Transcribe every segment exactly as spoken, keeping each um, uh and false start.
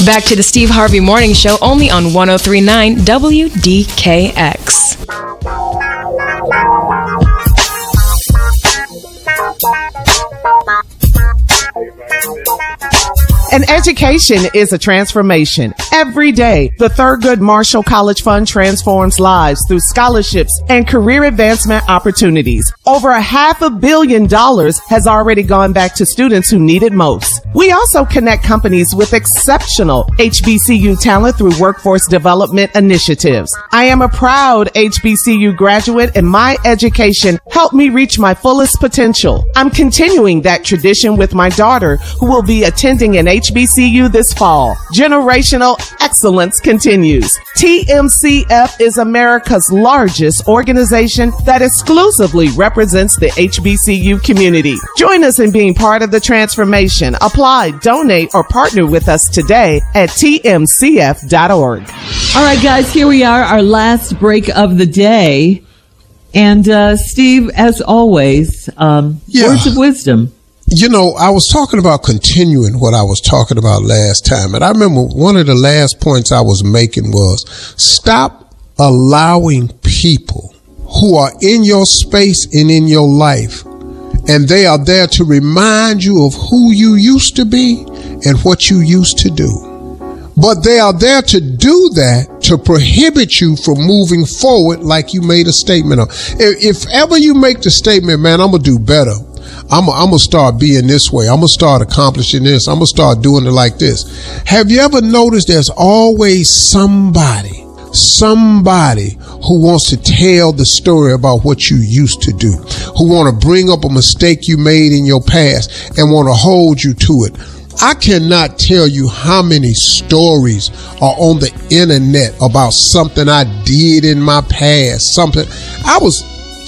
Back to the Steve Harvey Morning Show, only on one oh three point nine W D K X. An education is a transformation. Every day, the Thurgood Marshall College Fund transforms lives through scholarships and career advancement opportunities. Over a half a billion dollars has already gone back to students who need it most. We also connect companies with exceptional H B C U talent through workforce development initiatives. I am a proud H B C U graduate, and my education helped me reach my fullest potential. I'm continuing that tradition with my daughter, who will be attending an H B C U this fall. Generational excellence continues. T M C F is America's largest organization that exclusively represents the H B C U community. Join us in being part of the transformation. Apply, donate, or partner with us today at T M C F dot org. All right, guys, here we are, our last break of the day. And, uh, Steve, as always, um, yeah. words of wisdom. You know, I was talking about continuing what I was talking about last time. And I remember one of the last points I was making was stop allowing people who are in your space and in your life, and they are there to remind you of who you used to be and what you used to do. But they are there to do that to prohibit you from moving forward like you made a statement of. If ever you make the statement, man, I'm going to do better. I'm going to start being this way. I'm going to start accomplishing this. I'm going to start doing it like this. Have you ever noticed there's always somebody, somebody who wants to tell the story about what you used to do, who want to bring up a mistake you made in your past and want to hold you to it? I cannot tell you how many stories are on the internet about something I did in my past. Something I was,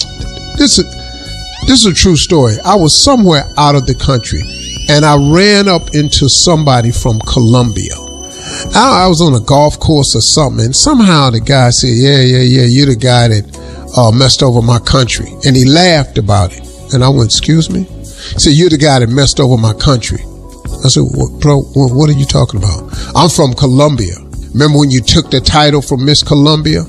this is, This is a true story. I was somewhere out of the country and I ran up into somebody from Colombia. I, I was on a golf course or something, and somehow the guy said, yeah, yeah, yeah, you're the guy that uh, messed over my country. And he laughed about it. And I went, excuse me? He said, you're the guy that messed over my country. I said, what, bro, what are you talking about? I'm from Colombia. Remember when you took the title from Miss Colombia?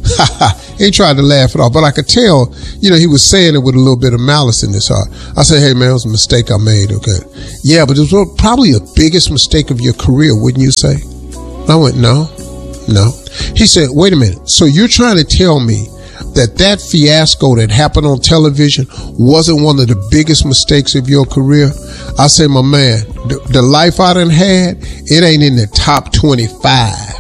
He tried to laugh it off, but I could tell, you know, he was saying it with a little bit of malice in his heart. I said, hey, man, it was a mistake I made, okay? Yeah, but it was probably the biggest mistake of your career, wouldn't you say? I went, no, no. He said, wait a minute. So you're trying to tell me that that fiasco that happened on television wasn't one of the biggest mistakes of your career? I said, my man, the, the life I done had, it ain't in the top twenty-five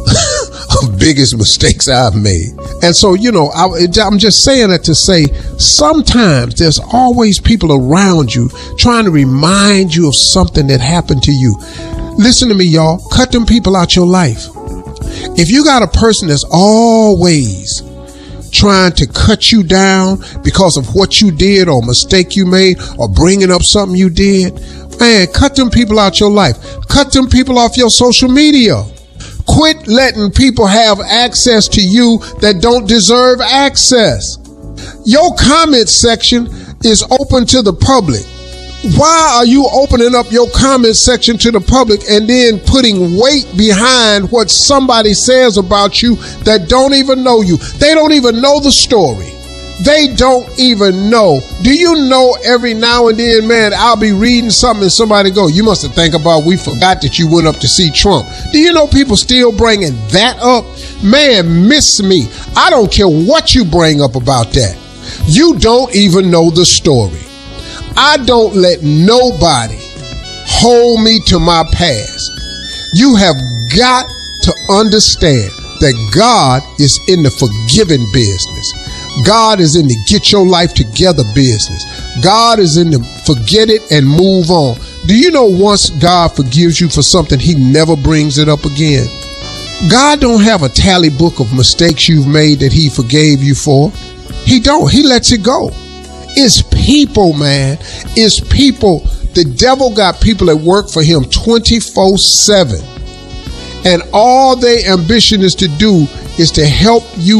of biggest mistakes I've made. And so, you know, I, I'm just saying that to say sometimes there's always people around you trying to remind you of something that happened to you. Listen to me, y'all. Cut them people out your life. If you got a person that's always trying to cut you down because of what you did or mistake you made or bringing up something you did, man, cut them people out your life. Cut them people off your social media. Quit letting people have access to you that don't deserve access. Your comment section is open to the public. Why are you opening up your comment section to the public and then putting weight behind what somebody says about you that don't even know you? They don't even know the story. They don't even know. Do you know every now and then, man, I'll be reading something and somebody go, you must have think about, we forgot that you went up to see Trump. Do you know people still bringing that up? Man, miss me. I don't care what you bring up about that. You don't even know the story. I don't let nobody hold me to my past. You have got to understand that God is in the forgiving business. God is in the get your life together business. God is in the forget it and move on. Do you know once God forgives you for something, he never brings it up again? God don't have a tally book of mistakes you've made that he forgave you for. He don't. He lets it go. It's people, man. It's people. The devil got people that work for him twenty-four seven. And all their ambition is to do is to help you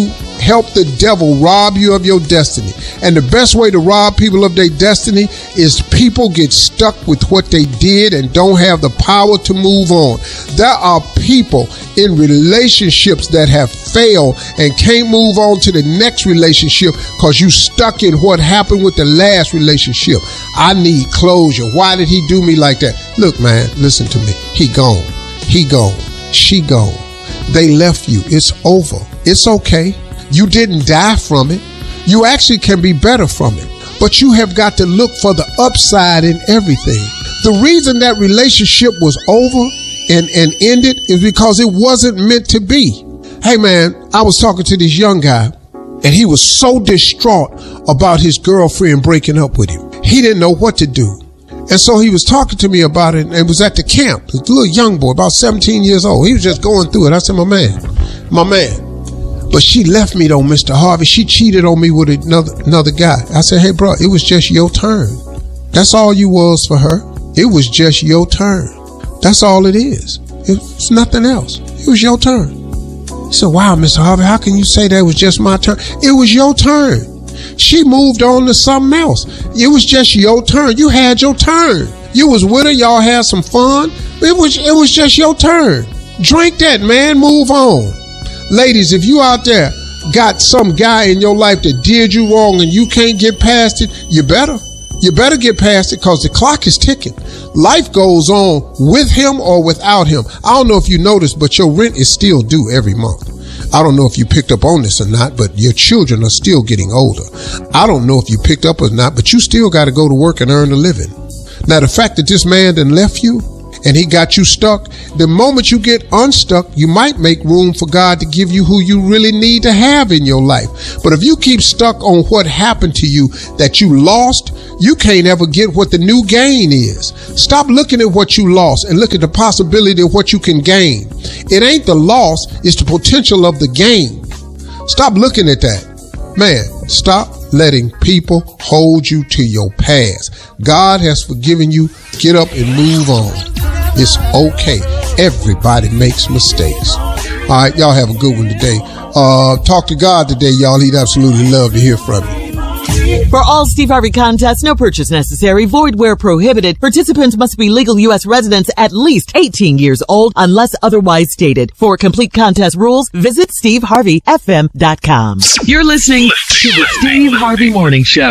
help the devil rob you of your destiny. And the best way to rob people of their destiny is people get stuck with what they did and don't have the power to move on. There are people in relationships that have failed and can't move on to the next relationship because you stuck in what happened with the last relationship. I need closure. Why did he do me like that? Look, man, listen to me. He gone. He gone. She gone. They left you. It's over. It's okay. You didn't die from it. You actually can be better from it. But you have got to look for the upside in everything. The reason that relationship was over and, and ended is because it wasn't meant to be. Hey, man, I was talking to this young guy, and he was so distraught about his girlfriend breaking up with him. He didn't know what to do. And so he was talking to me about it, and it was at the camp. This little young boy, about seventeen years old. He was just going through it. I said, my man, my man. But she left me though, Mister Harvey. She cheated on me with another another guy. I said, hey, bro, it was just your turn. That's all you was for her. It was just your turn. That's all it is. It's nothing else. It was your turn. He said, wow, Mister Harvey, how can you say that it was just my turn? It was your turn. She moved on to something else. It was just your turn. You had your turn. You was with her. Y'all had some fun. It was, it was just your turn. Drink that, man. Move on. Ladies, if you out there got some guy in your life that did you wrong and you can't get past it, you better. You better get past it because the clock is ticking. Life goes on with him or without him. I don't know if you noticed, but your rent is still due every month. I don't know if you picked up on this or not, but your children are still getting older. I don't know if you picked up or not, but you still got to go to work and earn a living. Now, the fact that this man done left you and he got you stuck, the moment you get unstuck, you might make room for God to give you who you really need to have in your life. But if you keep stuck on what happened to you that you lost, you can't ever get what the new gain is. Stop looking at what you lost and look at the possibility of what you can gain. It ain't the loss, it's the potential of the gain. Stop looking at that. Man, stop letting people hold you to your past. God has forgiven you. Get up and move on. It's okay. Everybody makes mistakes. All right, y'all have a good one today. Uh, talk to God today, y'all. He'd absolutely love to hear from you. For all Steve Harvey contests, no purchase necessary, void where prohibited. Participants must be legal U S residents at least eighteen years old unless otherwise stated. For complete contest rules, visit steve harvey f m dot com. You're listening to the Steve Harvey Morning Show.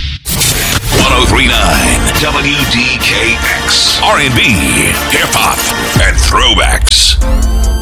one oh three point nine W D K X. R and B, hip-hop, and throwbacks.